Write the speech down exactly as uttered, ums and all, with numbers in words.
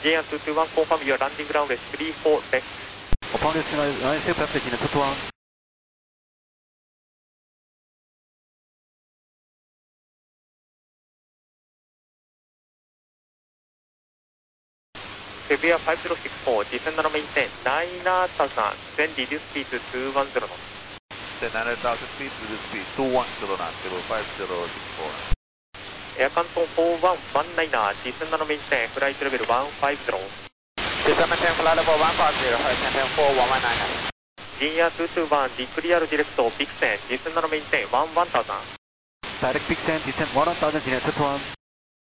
J R two two one, confirm your landing ground is three four six. Upon reaching runway safe approach in two two one. February five zero six four, descend and maintain nine thousand, then reduce speed to two one zero knots. Then nine thousand feet, reduce speed two one zero knots, level five zero six four. Air Canton four one one nine, descend and maintain flight level one five zero. Descend and maintain flight level one five zero, Canton four one one nine. J R two two one, declare direct Pixen, descend and maintain one one thousand. Direct Pixen, descend one thousand, two two one.